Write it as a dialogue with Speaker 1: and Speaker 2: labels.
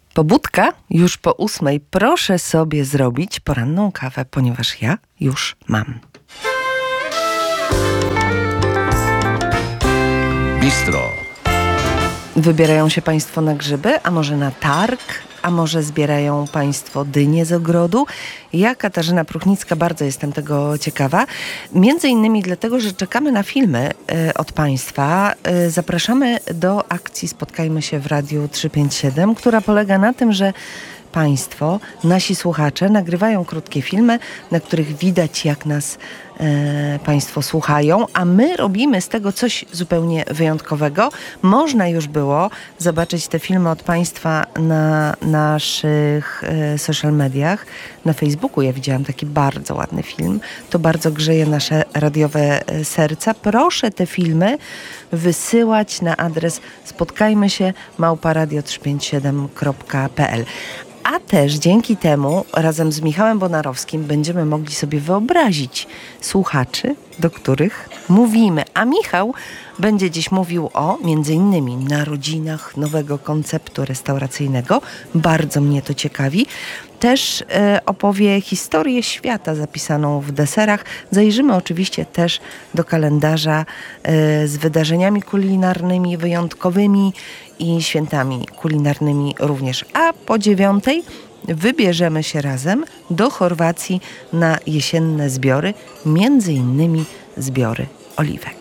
Speaker 1: Pobudka już po 8:00. Proszę sobie zrobić poranną kawę, ponieważ ja już mam.
Speaker 2: Bistro.
Speaker 1: Wybierają się Państwo na grzyby, a może na targ, a może zbierają Państwo dynie z ogrodu? Ja, Katarzyna Pruchnicka, bardzo jestem tego ciekawa. Między innymi dlatego, że czekamy na filmy od Państwa. Zapraszamy do akcji Spotkajmy się w Radiu 357, która polega na tym, że Państwo, nasi słuchacze, nagrywają krótkie filmy, na których widać, jak nas Państwo słuchają, a my robimy z tego coś zupełnie wyjątkowego. Można już było zobaczyć te filmy od Państwa na naszych social mediach. Na Facebooku ja widziałam taki bardzo ładny film. To bardzo grzeje nasze radiowe serca. Proszę te filmy wysyłać na adres spotkajmy się @radio357.pl. A też dzięki temu razem z Michałem Bonarowskim będziemy mogli sobie wyobrazić słuchaczy, do których mówimy. A Michał będzie dziś mówił o między innymi narodzinach nowego konceptu restauracyjnego. Bardzo mnie to ciekawi. Też opowie historię świata zapisaną w deserach. Zajrzymy oczywiście też do kalendarza z wydarzeniami kulinarnymi wyjątkowymi i świętami kulinarnymi również. A po 9:00 wybierzemy się razem do Chorwacji na jesienne zbiory, między innymi zbiory oliwek.